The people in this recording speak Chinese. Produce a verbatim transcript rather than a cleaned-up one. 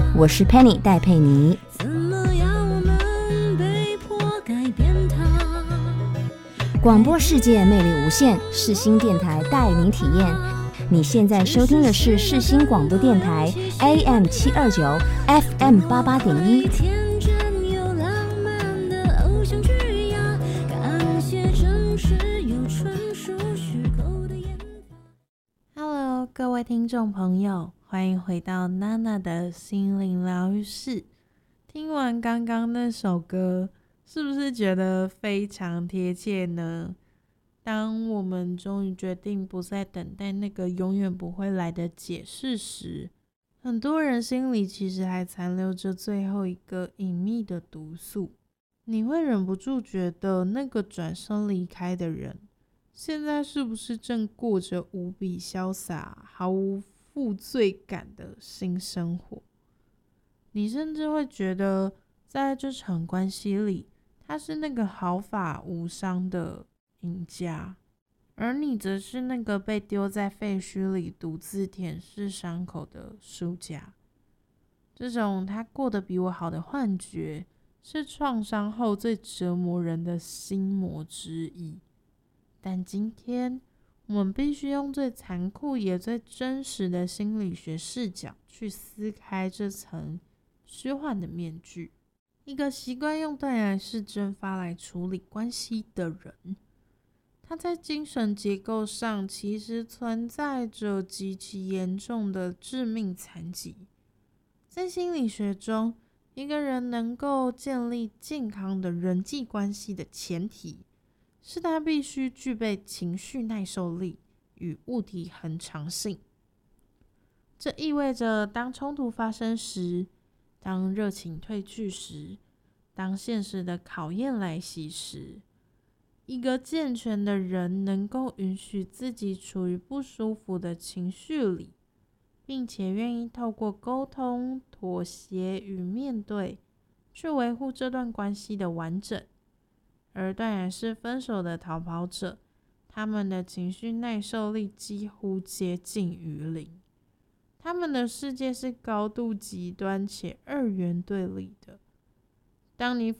我是 Penny 戴佩妮。 怎么样我们被迫改变它？ 广播世界魅力无限，世新电台带你体验。你现在收听的是世新广播电台 A M 七二九 F M 八八点一。 天真又浪漫的偶像剧呀，感谢真实又纯属虚构的言谈。 Hello， 各位听众朋友，欢迎回到娜娜的心灵疗愈室。听完刚刚那首歌，是不是觉得非常贴切呢？当我们终于决定不再等待那个永远不会来的解释时，很多人心里其实还残留着最后一个隐秘的毒素。你会忍不住觉得那个转身离开的人，现在是不是正过着无比潇洒、毫无负罪感的新生活？你甚至会觉得，在这场关系里，他是那个毫发无伤的赢家，而你则是那个被丢在废墟里独自舔舐伤口的输家。这种他过得比我好的幻觉，是创伤后最折磨人的心魔之一。但今天我们必须用最残酷也最真实的心理学视角去撕开这层虚幻的面具。一个习惯用断崖式蒸发来处理关系的人，他在精神结构上其实存在着极其严重的致命残疾。在心理学中，一个人能够建立健康的人际关系的前提，是他必须具备情绪耐受力与物体恒常性。这意味着当冲突发生时，当热情褪去时，当现实的考验来袭时，一个健全的人能够允许自己处于不舒服的情绪里，并且愿意透过沟通、妥协与面对，去维护这段关系的完整。而断崖式分手的逃跑者，他们的情绪耐受力几乎接近于零，他们的世界是高度极端且二元对立的。当你